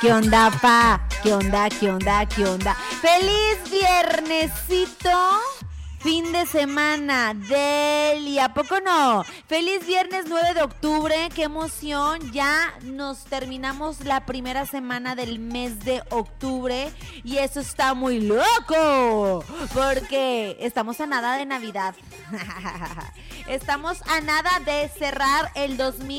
¿Qué onda, pa? ¿Qué onda, qué onda, qué onda? ¡Feliz viernesito! Fin de semana del... ¿Y a poco no? ¡Feliz viernes 9 de octubre! ¡Qué emoción! Ya nos terminamos la primera semana del mes de octubre y eso está muy loco porque estamos a nada de Navidad. Estamos a nada de cerrar el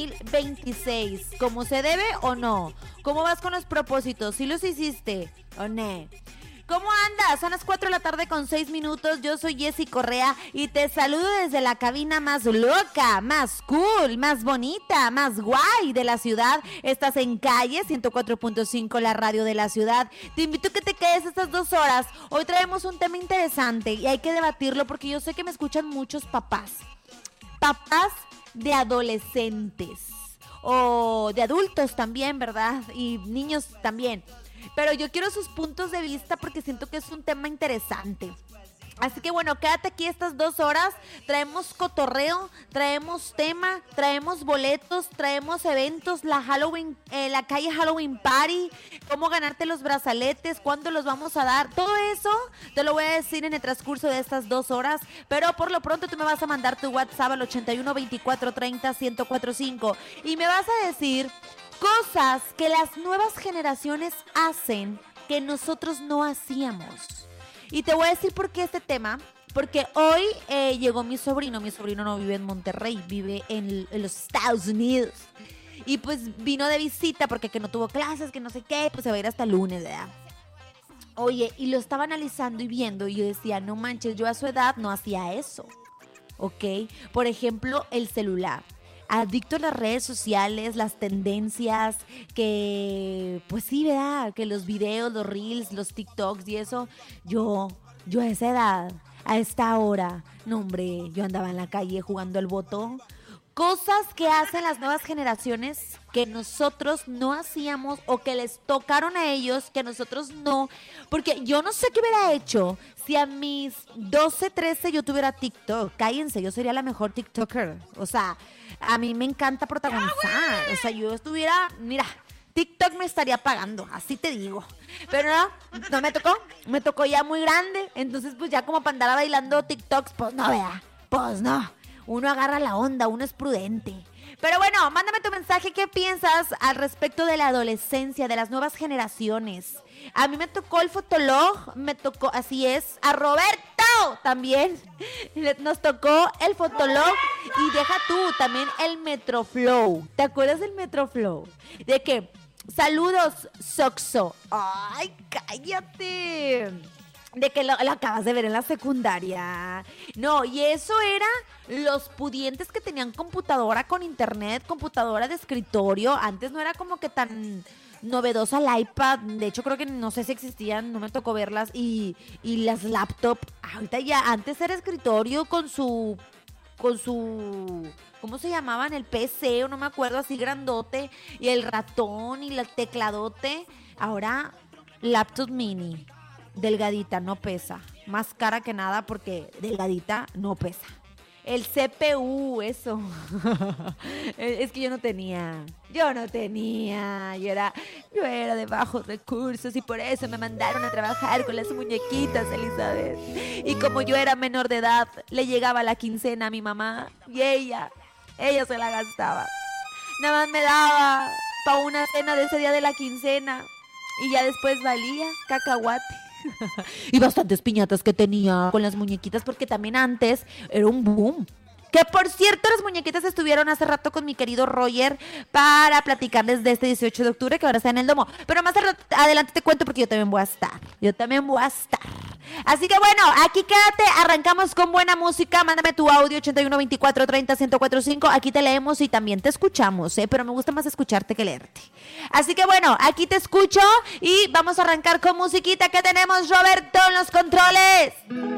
2026. ¿Cómo se debe o no? ¿Cómo vas con los propósitos? ¿Sí los hiciste o no? ¿Cómo andas? Son las 4 de la tarde con 6 minutos. Yo soy Jessy Correa y te saludo desde la cabina más loca, más cool, más bonita, más guay de la ciudad. Estás en Calle 104.5, la radio de la ciudad. Te invito a que te quedes estas 2 horas. Hoy traemos un tema interesante y hay que debatirlo porque yo sé que me escuchan muchos papás. Papás de adolescentes o de adultos también, ¿verdad? Y niños también. Pero yo quiero sus puntos de vista porque siento que es un tema interesante. Así que bueno, quédate aquí estas 2 horas. Traemos cotorreo, traemos tema, traemos boletos, traemos eventos, la calle Halloween Party, cómo ganarte los brazaletes, cuándo los vamos a dar. Todo eso te lo voy a decir en el transcurso de estas 2 horas. Pero por lo pronto tú me vas a mandar tu WhatsApp al 81 24 30 1045 y me vas a decir cosas que las nuevas generaciones hacen que nosotros no hacíamos. Y te voy a decir por qué este tema. Porque hoy llegó mi sobrino. Mi sobrino no vive en Monterrey, vive en los Estados Unidos. Y pues vino de visita porque que no tuvo clases, que no sé qué. Pues se va a ir hasta el lunes, ¿verdad? Oye, y lo estaba analizando y viendo. Y yo decía, no manches, yo a su edad no hacía eso. ¿Ok? Por ejemplo, el celular. Adicto a las redes sociales, las tendencias, que pues sí, ¿verdad? Que los videos, los reels, los TikToks y eso, yo a esa edad, a esta hora, no hombre, yo andaba en la calle jugando al voto. Cosas que hacen las nuevas generaciones que nosotros no hacíamos o que les tocaron a ellos que nosotros no. Porque yo no sé qué hubiera hecho si a mis 12, 13 yo tuviera TikTok. Cállense, yo sería la mejor TikToker. O sea, a mí me encanta protagonizar. O sea, yo estuviera, mira, TikTok me estaría pagando, así te digo. Pero no me tocó. Me tocó ya muy grande. Entonces, pues ya como para andar bailando TikToks, pues no, vea. Pues no. Uno agarra la onda, uno es prudente. Pero bueno, mándame tu mensaje. ¿Qué piensas al respecto de la adolescencia, de las nuevas generaciones? A mí me tocó el Fotolog, me tocó, así es, a Roberto también. Nos tocó el Fotolog y deja tú también el Metroflow. ¿Te acuerdas del Metroflow? De que, saludos, Soxo. ¡Ay, cállate! De que lo acabas de ver en la secundaria. No, y eso era los pudientes que tenían computadora con internet, computadora de escritorio. Antes no era como que tan novedosa el iPad. De hecho, creo que no sé si existían, no me tocó verlas. Y las laptops, ahorita ya, antes era escritorio con su ¿cómo se llamaban? El PC, o no me acuerdo, así grandote. Y el ratón y el tecladote. Ahora, laptop mini. Delgadita, no pesa. Más cara que nada porque delgadita no pesa. El CPU, eso. Es que yo no tenía. Yo era de bajos recursos y por eso me mandaron a trabajar con las muñequitas, Elizabeth. Y como yo era menor de edad, le llegaba la quincena a mi mamá y ella se la gastaba. Nada más me daba para una cena de ese día de la quincena y ya después valía cacahuate. Y bastantes piñatas que tenía con las muñequitas porque también antes era un boom. Que por cierto, las muñequitas estuvieron hace rato con mi querido Roger para platicarles de este 18 de octubre que ahora está en el domo. Pero más adelante te cuento porque yo también voy a estar. Así que bueno, aquí quédate, arrancamos con buena música. Mándame tu audio 81 24 30 1045. Aquí te leemos y también te escuchamos, pero me gusta más escucharte que leerte. Así que bueno, aquí te escucho y vamos a arrancar con musiquita. Que tenemos, Roberto, en los controles.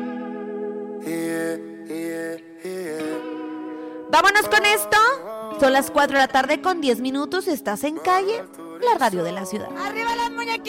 Vámonos con esto. Son las 4 de la tarde con 10 minutos. Estás en Calle, la radio de la ciudad. ¡Arriba las muñequitas!